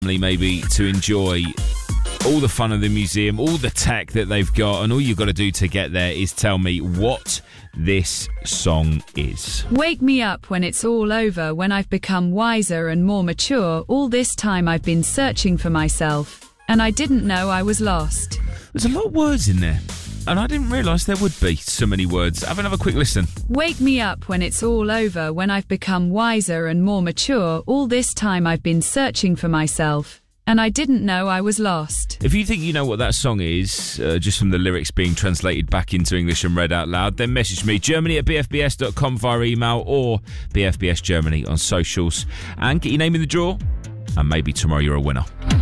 maybe to enjoy all the fun of the museum, all the tech that they've got, and all you've got to do to get there is tell me what this song is. Wake me up when it's all over, when I've become wiser and more mature. All this time I've been searching for myself, and I didn't know I was lost. There's a lot of words in there, and I didn't realise there would be so many words. Have another quick listen. Wake me up when it's all over, when I've become wiser and more mature. All this time I've been searching for myself, and I didn't know I was lost. If you think you know what that song is, just from the lyrics being translated back into English and read out loud, then message me, germany@bfbs.com via email or BFBS Germany on socials, and get your name in the draw, and maybe tomorrow you're a winner.